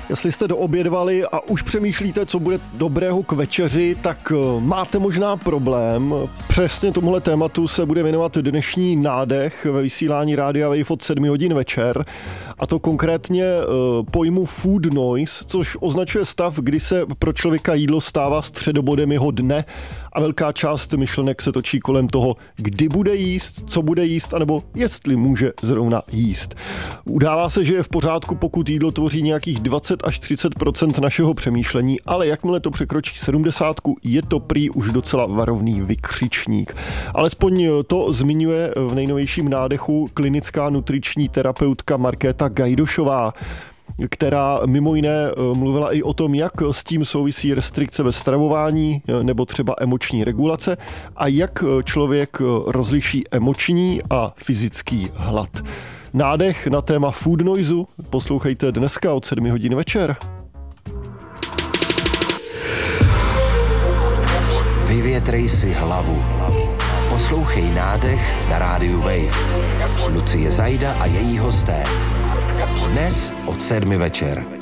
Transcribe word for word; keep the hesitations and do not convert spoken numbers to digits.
Jestli jste doobědvali a už přemýšlíte, co bude dobrého k večeři, tak máte možná problém. Přesně tomuhle tématu se bude věnovat dnešní nádech ve vysílání Rádia Wave od sedmi hodin večer. A to konkrétně pojmu food noise, což označuje stav, kdy se pro člověka jídlo stává středobodem jeho dne a velká část myšlenek se točí kolem toho, kdy bude jíst, co bude jíst, anebo jestli může zrovna jíst. Udává se, že je v pořádku, pokud jídlo tvoří nějakých dvacet až třicet procent našeho přemýšlení, ale jakmile to překročí sedmdesátku, je to prý už docela varovný vykřičník. Alespoň to zmiňuje v nejnovějším nádechu klinická nutriční terapeutka Markéta Gajdošová, která mimo jiné mluvila i o tom, jak s tím souvisí restrikce ve stravování nebo třeba emoční regulace a jak člověk rozliší emoční a fyzický hlad. Nádech na téma food noisu poslouchejte dneska od sedmi hodin večer. Vyvětrej si hlavu. Poslouchej Nádech na rádiu Wave. Lucie Zajda a její hosté. Dnes od sedmi večer.